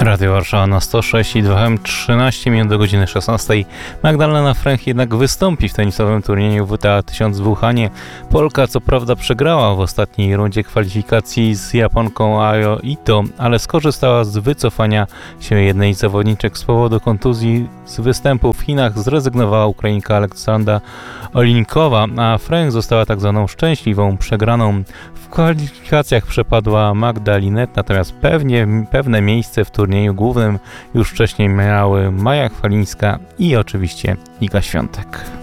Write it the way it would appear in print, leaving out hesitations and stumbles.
Radio Warszawa na 106,2 FM, 13 minut do godziny 16. Magdalena Fręch jednak wystąpi w tenisowym turnieju WTA 1000 w Wuhanie. Polka co prawda przegrała w ostatniej rundzie kwalifikacji z Japonką Ayo Ito, ale skorzystała z wycofania się jednej z zawodniczek z powodu kontuzji z występu w Chinach. Zrezygnowała Ukrainka Aleksandra Olinikowa, a Fręch została tak zwaną szczęśliwą przegraną. W kwalifikacjach przepadła Magda Linette, natomiast pewne miejsce w turnieju głównym już wcześniej miały Maja Chwalińska i oczywiście Iga Świątek.